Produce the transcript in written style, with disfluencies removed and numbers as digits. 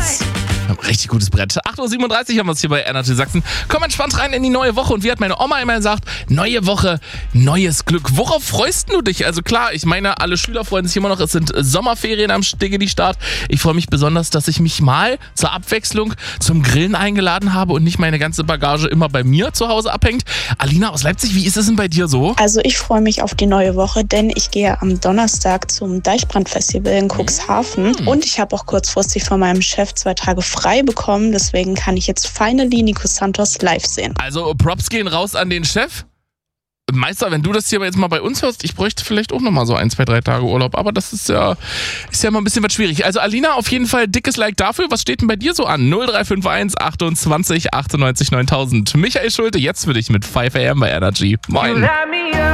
Yes. Richtig gutes Brett. 8.37 Uhr haben wir es hier bei Energy Sachsen. Komm entspannt rein in die neue Woche. Und wie hat meine Oma immer gesagt, neue Woche, neues Glück. Worauf freust du dich? Also klar, ich meine, alle Schüler freuen sich immer noch. Es sind Sommerferien am Start. Ich freue mich besonders, dass ich mich mal zur Abwechslung zum Grillen eingeladen habe und nicht meine ganze Bagage immer bei mir zu Hause abhängt. Alina aus Leipzig, wie ist es denn bei dir so? Also ich freue mich auf die neue Woche, denn ich gehe am Donnerstag zum Deichbrand-Festival in Cuxhaven. Und ich habe auch kurzfristig von meinem Chef 2 Tage frei bekommen. Deswegen kann ich jetzt finally Nico Santos live sehen. Also Props gehen raus an den Chef. Meister, wenn du das hier jetzt mal bei uns hörst, ich bräuchte vielleicht auch nochmal so 1, 2, 3 Tage Urlaub. Aber das ist ja mal ein bisschen was schwierig. Also Alina, auf jeden Fall dickes Like dafür. Was steht denn bei dir so an? 0351 28 98 9000. Michael Schulte, jetzt für dich mit 5 AM bei Energy. Moin.